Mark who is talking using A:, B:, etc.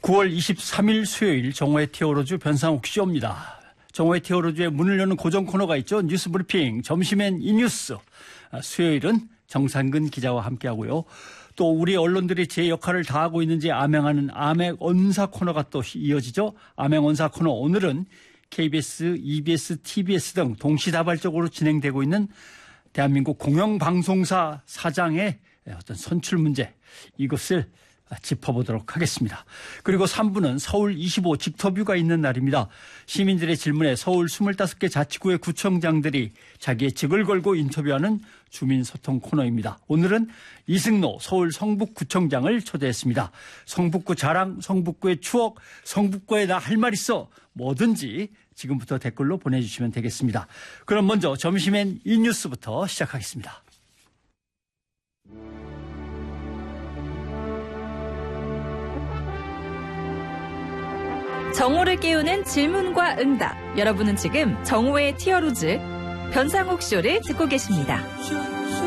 A: 9월 23일 수요일 정오의 티어로즈 변상욱 쇼입니다. 정오의 티어로즈의 문을 여는 고정 코너가 있죠. 뉴스 브리핑, 점심엔 이 뉴스. 수요일은 정상근 기자와 함께하고요. 또 우리 언론들이 제 역할을 다하고 있는지 암행하는 암행언사 코너가 또 이어지죠. 암행언사 코너 오늘은 KBS, EBS, TBS 등 동시다발적으로 진행되고 있는 대한민국 공영방송사 사장의 어떤 선출 문제, 이것을 짚어보도록 하겠습니다. 그리고 3부는 서울 25 직터뷰가 있는 날입니다. 시민들의 질문에 서울 25개 자치구의 구청장들이 자기의 직을 걸고 인터뷰하는 주민소통 코너입니다. 오늘은 이승노 서울 성북구청장을 초대했습니다. 성북구 자랑, 성북구의 추억, 성북구에 나 할 말 있어 뭐든지 지금부터 댓글로 보내주시면 되겠습니다. 그럼 먼저 점심엔 이 뉴스부터 시작하겠습니다.
B: 정오를 깨우는 질문과 응답. 여러분은 지금 정오의 티어로즈 변상욱 쇼를 듣고 계십니다.